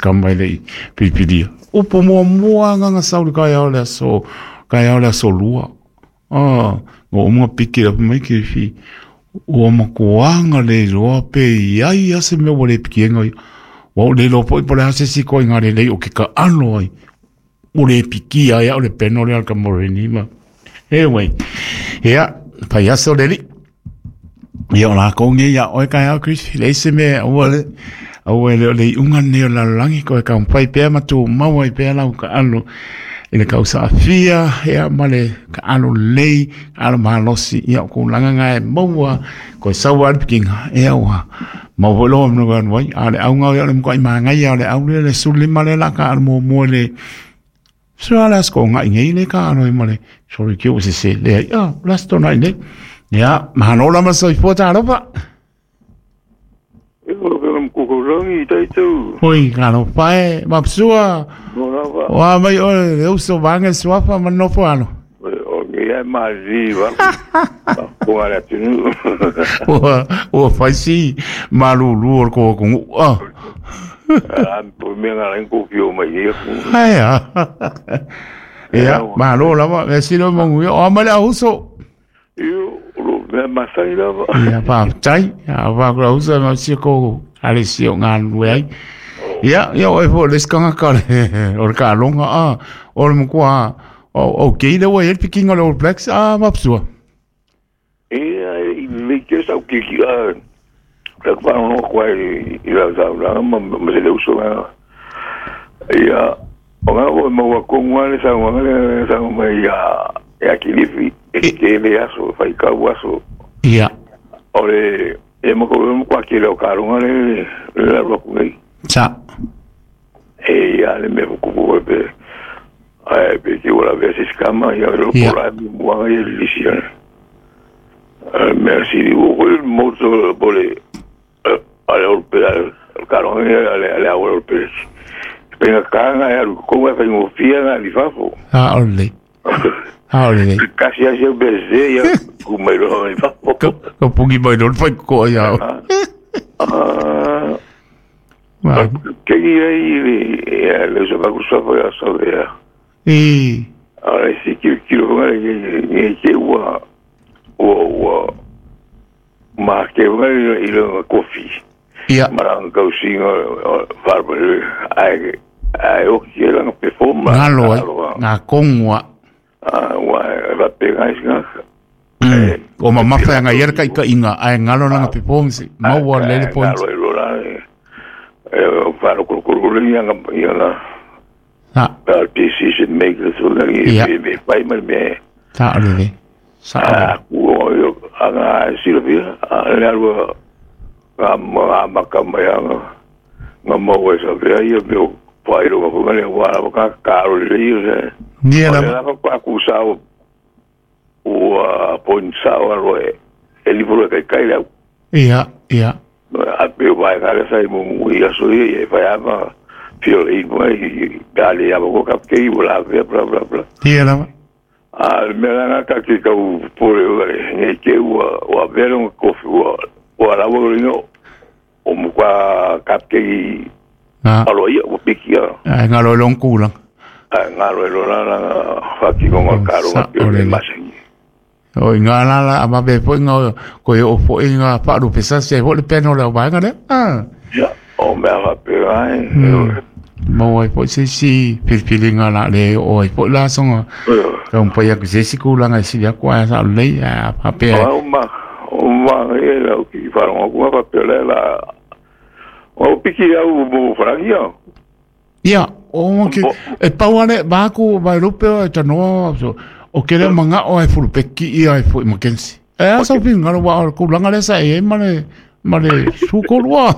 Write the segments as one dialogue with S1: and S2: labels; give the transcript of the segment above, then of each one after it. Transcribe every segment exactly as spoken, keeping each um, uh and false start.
S1: kamai le pipidia o po mo mo nga sa u ka ya le so ka ya le so lua ah o mo piki la mai ki fi o mo kuanga le lo pe ia ia se me wole piki ngai o le lo po po le se si ko ngare le o ke ka ano ai o le piki ia o le peno le ka morini ma anyway ia pa ia so le ia la ko nge ia o ka ya Chris le se me o le o le le unga ne la langi ko ka un pai pe ma tu ma wai pe la ka ano ele ka usa fia ia male ka ano lei ano malosi ia ko langa ngai mo ko sawa pinga ia wa mo volo no gan wai ale au nga ia ko ma ngai ia le au le suli male la ka mo mo le so ala sko ngai ngai le ka ano male sorry ki o se se le ia lasto nai le ia ma no la ma so fota ro pa
S2: Kukurangi taitu.
S1: Oi, kano pai, mapsua. Wa mai o eu so vanga swafa manofo ano.
S2: O ngia mazi wa. Ko ala tinu.
S1: O o faisi malulu ko ko. Ah.
S2: Am po me ngala ko fio mai e.
S1: Haya. Ya, malo la ma si lo mo o mala uso.
S2: Io lo masai la.
S1: Ya pa, tai, ya va ko uso ma si ko ale si o ngan wei ya ya o fo les kanga ka o ka longa a o mo kwa o o ke le wei picking all blacks a mapsua
S2: e le ke sa ki ki a ka pa no kwa i la za la ma me le uso ya o nga o mo ko ngwa le sa ngwa le sa ngwa ya ya ki li ke le aso fa ka waso
S1: ya
S2: ore e mo ko mo kwa ki le o ka ronga le la ro ku ngai
S1: sa
S2: e ya le me ko ko be ai be ki wala be si skama ya ro ko la mo wa ye lisian merci di wo mo so bole ale o pe el ka ronga ale ale o pe penga kanga ya ko wa fa mo fia na li fafo
S1: ah ole ah ole
S2: kasi ya je beze ya ku mai ro li fafo
S1: ko pungi mai ro fa ko ya
S2: ah que aí ele já vai gostar foi a saber
S1: e
S2: ahora sí que quiero ver que que o o o mas que o ele coffee
S1: ya
S2: marang kau sing barber ai ai o que ela não performa
S1: ngalo na kongwa
S2: ah wa va pegar isso
S1: o mama fa nga yer kai ka inga ai ngalo na performance ma wa le point
S2: eh para o currículo yang yang
S1: ah
S2: decision makers so that he be pai mal me
S1: ta ole sa
S2: ah o yo anga silvia le algo am am kam yang ngamo we so ve yo yo pai ro ko le wa ka caro le yo
S1: ni era
S2: ko acusado o ponchado ro el libro que cae la
S1: ia ia
S2: a pe vai cara sai mo ia so ia vai ama fio i vai dali a bo ka ke i bla bla bla bla
S1: ia la
S2: al me la ka ki ka u por e ke u o ver un coffee o o la bo no o mo ka ka ke i alo ia o pikia
S1: ai ngalo long kula
S2: ai ngalo lo la la fa ki con el caro o más
S1: o ngala la ama be po ngo ko o po inga pa ru pesa se ho le peno la ba ngale ah
S2: ya o me va pe ai
S1: mo ai po se si pilpilinga la le o ai po la songa ka un pa ya que se si kula nga si ya kwa sa le ya pa pe
S2: o ma o ma e la ki fa ngo ko pa pe la o piki au mo frangia
S1: ya o mo ke e pa wane ba ku ba ru pe ta no so o kere manga o ai fulu peki i ai fu Mackenzie e asa fin ngalo wa ko langa le sa e mane mane su ko wa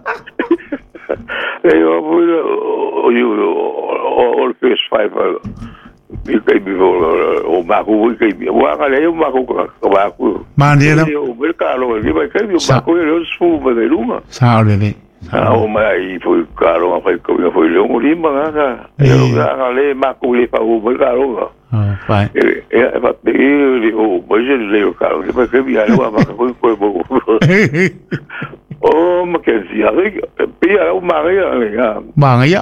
S2: e o o yo o o fish five mi kai bi o ma ko kai bi wa ka le o ma ko ko ba ku
S1: ma ni na
S2: o mercado e vai kai bi o ma ko e su ba de luma
S1: sa ole le
S2: ah o mai foi caro ma foi ko foi le o limba nga e o ga le ma ko le pa o mercado
S1: ah pai
S2: e e va pe o boje le o caro que vai bi ale wa ma ko ko bo o ma que si ale pe o ma ga
S1: ma ga